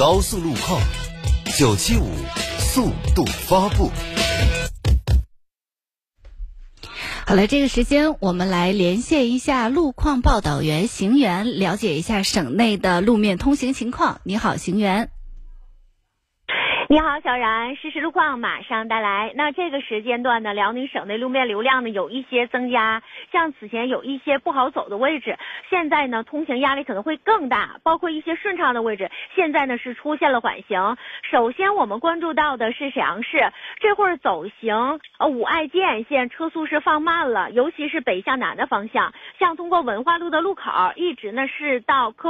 高速路况，975速度发布。 好了，这个时间我们来连线一下路况报道员邢源，了解一下省内的路面通行情况。你好，邢源。 你好，小然，实时路况马上带来。那这个时间段呢，辽宁省内路面流量呢有一些增加，像此前有一些不好走的位置，现在呢通行压力可能会更大，包括一些顺畅的位置，现在呢是出现了缓行。首先我们关注到的是沈阳市，这会儿走行五爱建线车速是放慢了，尤其是北向南的方向，像通过文化路的路口一直呢是到